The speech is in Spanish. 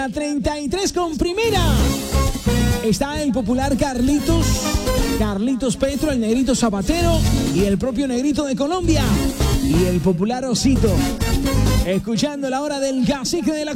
A 33 con primera. Está el popular Carlitos Petro, el negrito Zapatero y el propio negrito de Colombia. Y el popular Osito. Escuchando la hora del cacique de la